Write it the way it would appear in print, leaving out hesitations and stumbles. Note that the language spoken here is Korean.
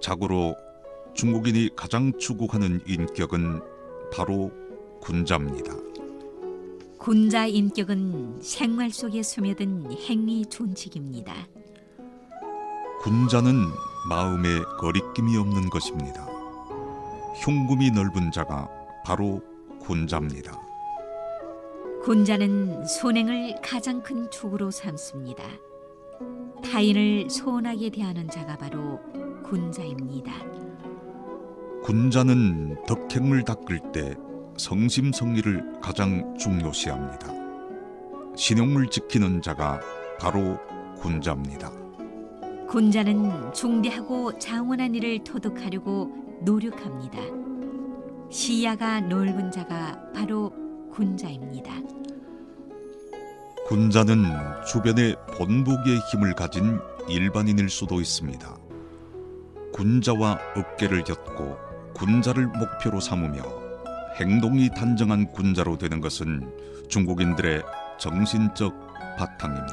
자고로 중국인이 가장 추구하는 인격은 바로 군자입니다. 군자 인격은 생활 속에 스며든 행위 존칙입니다. 군자는 마음에 거리낌이 없는 것입니다. 흉금이 넓은 자가 바로 군자입니다. 군자는 손행을 가장 큰 축으로 삼습니다. 타인을 소원하게 대하는 자가 바로 군자입니다. 군자는 덕행을 닦을 때 성심성의를 가장 중요시합니다. 신용을 지키는 자가 바로 군자입니다. 군자는 중대하고 장원한 일을 토득하려고 노력합니다. 시야가 넓은 자가 바로 군자입니다. 군자는 주변에 본보기의 힘을 가진 일반인일 수도 있습니다. 군자와 어깨를 엮고 군자를 목표로 삼으며 행동이 단정한 군자로 되는 것은 중국인들의 정신적 바탕입니다.